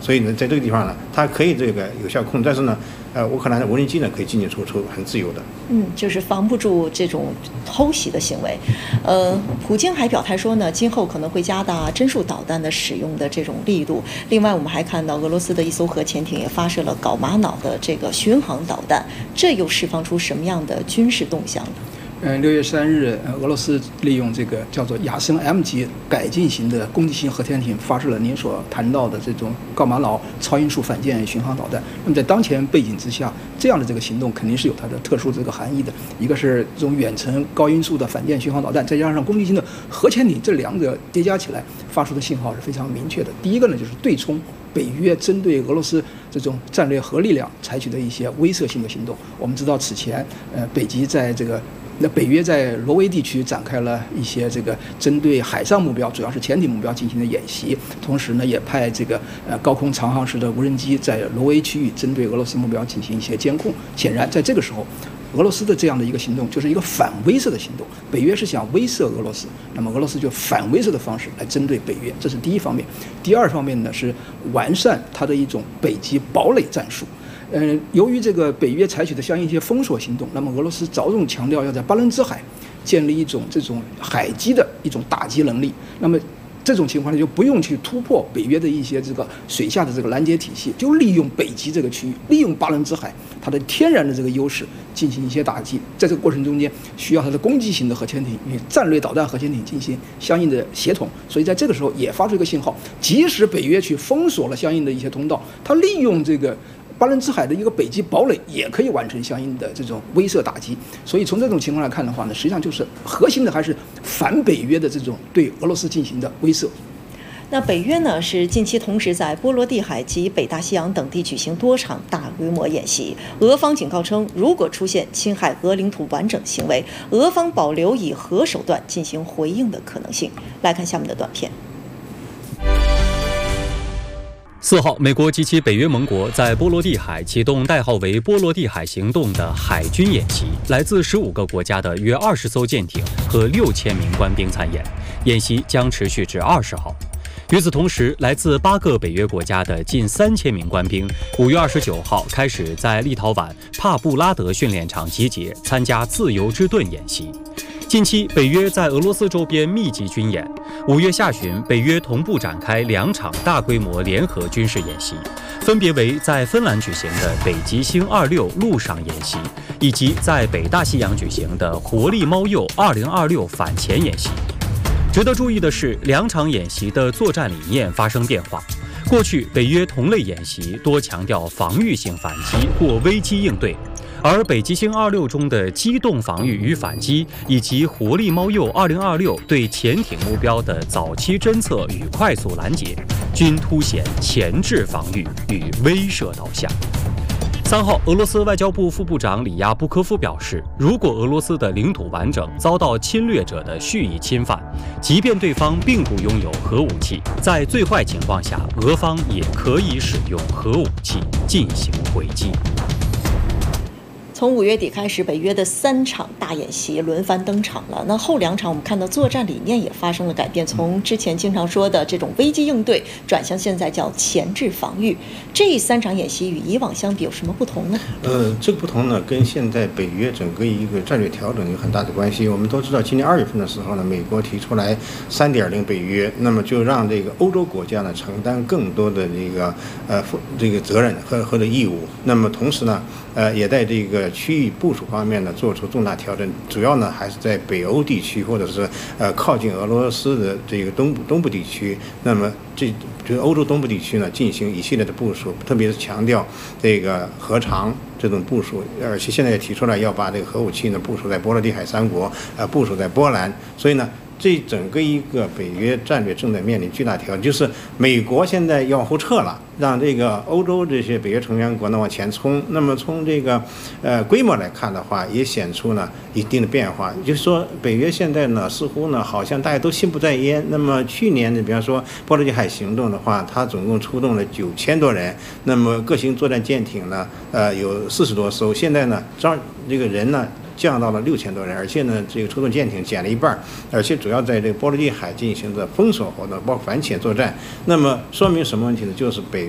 所以呢，在这个地方呢，它可以这个有效控制，但是呢，乌克兰的无人机呢可以进进出出，很自由的。 就是防不住这种偷袭的行为。普京还表态说呢，今后可能会加大针术导弹的使用的这种力度。另外，我们还看到俄罗斯的一艘核潜艇也发射了镐玛瑙的这个巡航导弹，这又释放出什么样的军事动向呢 ？6月3日，俄罗斯利用这个叫做亚森 M 级改进型的攻击型核潜艇发射了您所谈到的这种镐玛瑙超音速反舰巡航导弹。那么在当前背景之下，这样的这个行动肯定是有它的特殊这个含义的。一个是这种远程高音速的反舰巡航导弹，再加上攻击型的核潜艇，这两者叠加起来发出的信号是非常明确的。第一个呢，就是对冲北约针对俄罗斯这种战略核力量采取的一些威慑性的行动。我们知道此前，北约在挪威地区展开了一些这个针对海上目标，主要是潜艇目标进行的演习，同时呢，也派这个高空长航时的无人机在挪威区域针对俄罗斯目标进行一些监控。显然，在这个时候，俄罗斯的这样的一个行动就是一个反威慑的行动。北约是想威慑俄罗斯，那么俄罗斯就反威慑的方式来针对北约，这是第一方面。第二方面呢，是完善它的一种北极堡垒战术。由于这个北约采取的相应一些封锁行动，那么俄罗斯着重强调要在巴伦支海建立一种这种海基的一种打击能力。那么这种情况呢，就不用去突破北约的一些这个水下的这个拦截体系，就利用北极这个区域，利用巴伦支海它的天然的这个优势进行一些打击。在这个过程中间，需要它的攻击型的核潜艇与战略导弹核潜艇进行相应的协同。所以在这个时候也发出一个信号，即使北约去封锁了相应的一些通道，它利用这个巴伦支海的一个北极堡垒也可以完成相应的这种威慑打击。所以从这种情况来看的话呢，实际上就是核心的还是反北约的这种对俄罗斯进行的威慑。 那北约呢是近期同时在波罗的海及北大西洋等地举行多场大规模演习。俄方警告称，如果出现侵害俄领土完整行为，俄方保留以核手段进行回应的可能性。来看下面的短片。 4号，美国及其北约盟国在波罗的海启动代号为“波罗的海行动”的海军演习，来自15个国家的约20艘舰艇和6000名官兵参演，演习将持续至20号。与此同时，来自8个北约国家的近3000名官兵5月29号开始在立陶宛帕布拉德训练场集结，参加自由之盾演习。近期，北约在俄罗斯周边密集军演。5月下旬，北约同步展开2场大规模联合军事演习，分别为在芬兰举行的北极星26陆上演习，以及在北大西洋举行的活力猫鼬2026反潜演习。值得注意的是，2场演习的作战理念发生变化。过去，北约同类演习多强调防御性反击或危机应对。而北极星26中的机动防御与反击，以及活力猫鼬2026对潜艇目标的早期侦测与快速拦截，均凸显前置防御与威慑导向。3号，俄罗斯外交部副部长里亚布科夫表示，如果俄罗斯的领土完整遭到侵略者的蓄意侵犯，即便对方并不拥有核武器，在最坏情况下，俄方也可以使用核武器进行回击。 从5月底开始，北约的3场大演习轮番登场了。那后2场我们看到作战理念也发生了改变，从之前经常说的这种危机应对，转向现在叫前置防御。这3场演习与以往相比有什么不同呢？ 这个不同呢，跟现在北约整个一个战略调整有很大的关系。我们都知道，今年2月份的时候呢，美国提出来3.0北约，那么就让这个欧洲国家呢承担更多的这个责任和的义务。那么同时呢，也在这个区域部署方面呢做出重大调整，主要呢还是在北欧地区或者是靠近俄罗斯的这个东部地区。那么这个欧洲东部地区呢进行一系列的部署，特别是强调这个核常这种部署，而且现在也提出来要把这个核武器呢部署在波罗的海3国，部署在波兰。所以呢，这整个一个北约战略正在面临巨大挑战，就是美国现在要往后撤了，让这个欧洲这些北约成员国呢往前冲。那么从这个规模来看的话，也显出呢一定的变化。也就是说，北约现在呢似乎呢好像大家都心不在焉。那么去年呢，比方说波罗的海行动的话，它总共出动了9000多人，那么各型作战舰艇呢有40多艘，现在呢这个人呢降到了6000多人，而且呢，这个出动舰艇减了一半，而且主要在这个波罗的海进行的封锁活动，包括反潜作战。那么说明什么问题呢？就是北